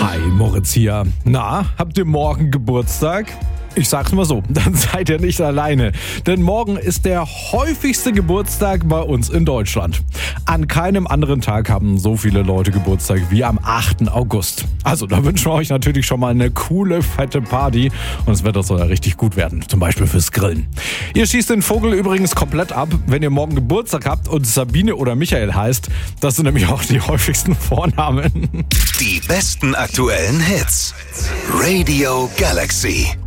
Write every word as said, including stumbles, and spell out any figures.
Hi, Moritz hier. Na, habt ihr morgen Geburtstag? Ich sag's mal so, dann seid ihr nicht alleine. Denn morgen ist der häufigste Geburtstag bei uns in Deutschland. An keinem anderen Tag haben so viele Leute Geburtstag wie am achten August. Also da wünschen wir euch natürlich schon mal eine coole, fette Party. Und das Wetter soll ja richtig gut werden, zum Beispiel fürs Grillen. Ihr schießt den Vogel übrigens komplett ab, wenn ihr morgen Geburtstag habt und Sabine oder Michael heißt. Das sind nämlich auch die häufigsten Vornamen. Die besten aktuellen Hits. Radio Galaxy.